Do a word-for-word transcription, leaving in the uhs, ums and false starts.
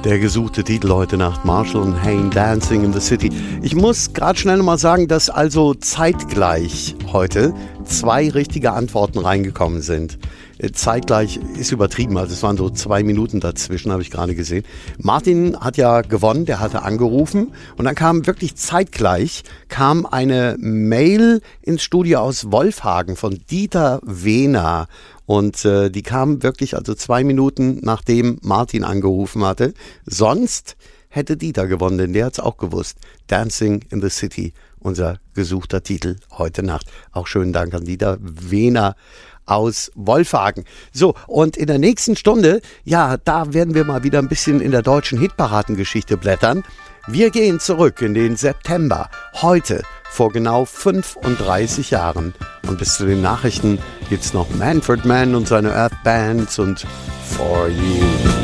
Der gesuchte Titel heute Nacht, Marshall und Hayne, Dancing in the City. Ich muss gerade schnell nochmal sagen, dass also zeitgleich heute zwei richtige Antworten reingekommen sind. Zeitgleich ist übertrieben, also es waren so zwei Minuten dazwischen, habe ich gerade gesehen. Martin hat ja gewonnen, der hatte angerufen und dann kam wirklich zeitgleich kam eine Mail ins Studio aus Wolfhagen von Dieter Wehner. Und äh, die kam wirklich also zwei Minuten, nachdem Martin angerufen hatte. Sonst hätte Dieter gewonnen, denn der hat es auch gewusst. Dancing in the City, unser gesuchter Titel heute Nacht. Auch schönen Dank an Dieter Wehner aus Wolfhagen. So, und in der nächsten Stunde, ja, da werden wir mal wieder ein bisschen in der deutschen Hitparadengeschichte blättern. Wir gehen zurück in den September, heute vor genau fünfunddreißig Jahren. Und bis zu den Nachrichten gibt's noch Manfred Mann und seine Earth Bands und For You.